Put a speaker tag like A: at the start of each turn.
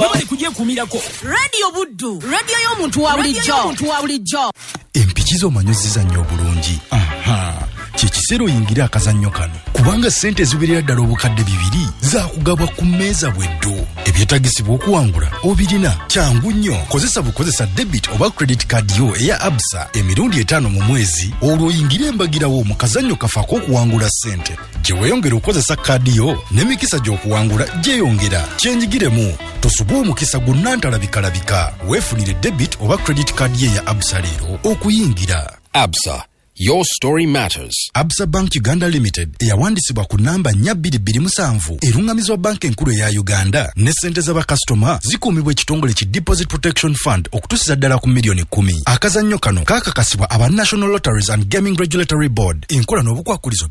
A: wabali kujye kumirako.
B: Radio Buddu, radio y'omuntu wa bulijjo.
C: Empikizo manyoziza nnyo bulungi. Aha. Kikisero yingira akazannyo kano. Kubanga sente ziberera ddala obukadde 2 za kugabwa ku mmeeza bweddo. Ebyetagisibwa okuwangula obirina. Kyangu nnyo. Kozesa debit oba credit card yo eya Absa emirundi 5 mu mwezi. Olwo yingira embagirawo mu kazannyo kafaako okuwangula sente. Gye weeyongera okozesa kaadi yo n'emikisa gy'okuwangula gyeyongera. Kyenjigiremu. Tosubwa omukisa gunnantalabika. Weefunire debit oba credit card ye ya Absa leero okuyingira.
D: Absa. Your story matters.
C: Absa Bank Uganda Limited eyawandisibwa ku namba 4227 erungamizwa bank enkulu ya Uganda ne sente z'abakasitoma zikuumibwa ekitongole ki Deposit Protection Fund okutusiza ddala ku milioni 10. Akazannyo kano kakakasibwa aba National Lotteries and Gaming Regulatory Board enkola n'obukwakulizo